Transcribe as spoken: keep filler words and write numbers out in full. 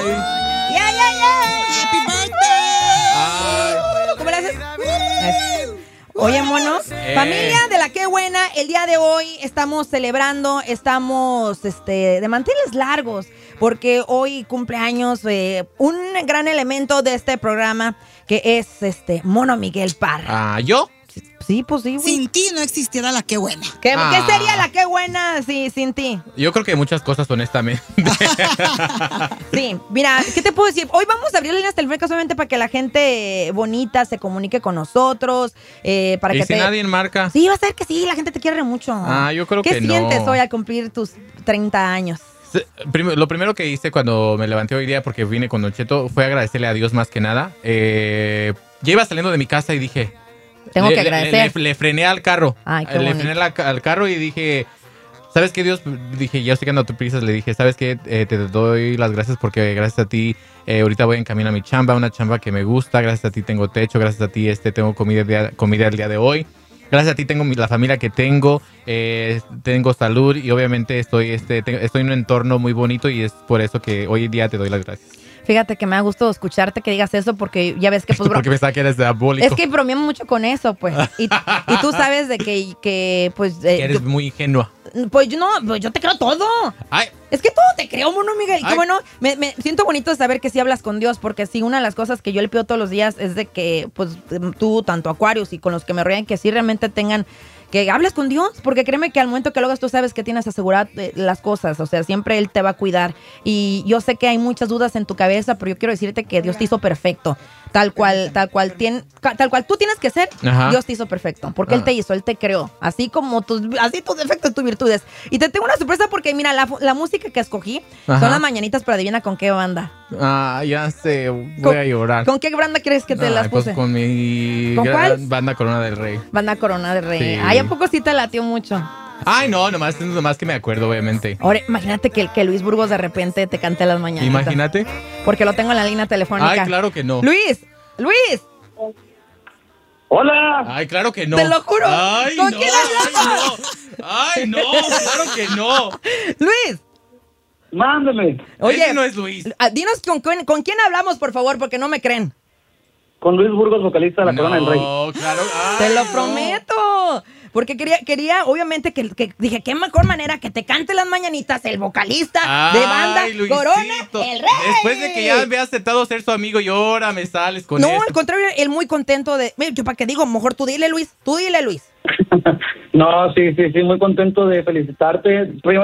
Ay. ¡Ya, ya, ya! ¡Happy birthday! Ay. ¿Cómo le haces? Es- Oye, mono, Eh. familia de la Qué Buena, el día de hoy estamos celebrando, estamos este, de manteles largos, porque hoy cumpleaños eh, un gran elemento de este programa, que es este Mono Miguel Parra. Ah, ¿yo? Sí, pues sí, güey. Sin ti no existiera la Qué Buena. ¿Qué, Ah. qué sería la Qué Buena sí, sin ti? Yo creo que muchas cosas, honestamente. Sí, mira, ¿qué te puedo decir? Hoy vamos a abrir líneas telefónicas obviamente para que la gente bonita se comunique con nosotros, eh, para ¿Y que si te... nadie marca? Sí, va a ser que sí, la gente te quiere mucho. Ah, yo creo ¿Qué que no. sientes hoy al cumplir tus treinta años? Sí, prim- Lo primero que hice cuando me levanté hoy día, porque vine con Don Cheto, fue agradecerle a Dios más que nada. Eh, ya iba saliendo de mi casa y dije... Tengo le- que le- agradecer. Le, le frené al carro. Ay, qué le bonito. frené la- al carro y dije... ¿Sabes qué, Dios? Dije, ya estoy quedando a tu prisas. Le dije, ¿sabes qué? Eh, te doy las gracias porque gracias a ti eh, ahorita voy en camino a mi chamba, una chamba que me gusta. Gracias a ti tengo techo, gracias a ti este tengo comida, el día- comida el día de hoy. Gracias a ti tengo mi- la familia que tengo, eh, tengo salud y obviamente estoy, este, te- estoy en un entorno muy bonito y es por eso que hoy día te doy las gracias. Fíjate que me da gusto escucharte que digas eso porque ya ves que pues bro, Porque pensaba que eres diabólico. es que bromeamos mucho con eso, pues. Y, y tú sabes de que, que pues... eh, Que eres yo- muy ingenua. pues yo no, pues yo te creo todo. Ay, Es que todo te creo, mono Miguel. Y qué Ay. bueno, me, me siento bonito saber que sí hablas con Dios, porque sí, una de las cosas que yo le pido todos los días es de que, pues, tú, tanto Acuarios y con los que me rodean, que sí realmente tengan, que hables con Dios, porque créeme que al momento que lo hagas tú sabes que tienes aseguradas eh, las cosas, o sea, siempre Él te va a cuidar. Y yo sé que hay muchas dudas en tu cabeza, pero yo quiero decirte que Dios te hizo perfecto, tal cual, tal cual, tien- ca- tal cual tú tienes que ser, Ajá. Dios te hizo perfecto, porque Él Ah. te hizo, Él te creó, así como tus, así tus defectos y tus virtudes. Y te tengo una sorpresa porque mira, la, la música que escogí Ajá. son las mañanitas, pero adivina con qué banda. ah, ya sé, voy Con- a llorar. ¿Con qué banda crees que te Ay, las pues puse? con mi ¿Con gran cuál? banda Corona del Rey. Banda Corona de Rey. Sí. Ay, ¿a poco sí te latió mucho? Ay, no, nomás, nomás que me acuerdo, obviamente. Ahora, imagínate que, que Luis Burgos de repente te cante las mañanitas. Imagínate. Porque lo tengo en la línea telefónica. Ay, claro que no. Luis, Luis, Hola. Ay, claro que no. Te lo juro. Ay, ¿Con no, quién hablamos? Ay, no. Ay, no, claro que no. Luis. Mándeme. Oye, Ese no es Luis. ah, dinos con, con, con quién hablamos, por favor, porque no me creen. Con Luis Burgos, vocalista de la no, Corona del Rey. claro. Ay, Te lo no. prometo. Porque quería, quería obviamente, que, que dije, qué mejor manera que te cante las mañanitas el vocalista Ay, de banda Luisito. Corona, el Rey. Después de que ya me has aceptado ser su amigo y ahora me sales con No, esto. al contrario, él muy contento de... Mira, yo para qué digo, mejor tú dile, Luis. Tú dile, Luis. No, sí, sí, sí, muy contento de felicitarte. Primero